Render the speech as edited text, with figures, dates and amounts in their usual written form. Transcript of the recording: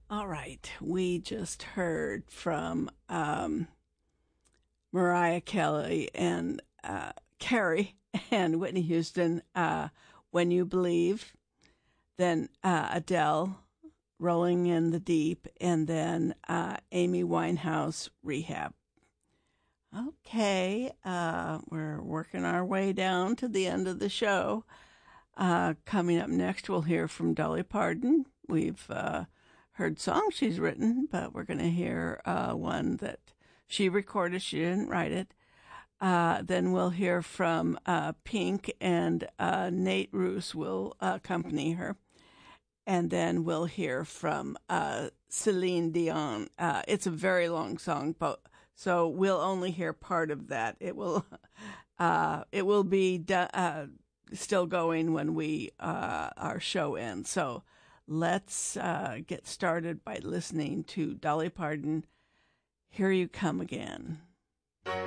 All right, we just heard from Mariah Kelly and Carrie and Whitney Houston, When You Believe, then Adele, Rolling in the Deep, and then Amy Winehouse, Rehab. Okay, we're working our way down to the end of the show. Coming up next, we'll hear from Dolly Parton. We've heard songs she's written, but we're going to hear one that she recorded. She didn't write it. Then we'll hear from Pink, and Nate Roos will accompany her. And then we'll hear from Celine Dion. It's a very long song, so we'll only hear part of that. It will be still going when our show ends. So let's get started by listening to Dolly Parton, Here You Come Again.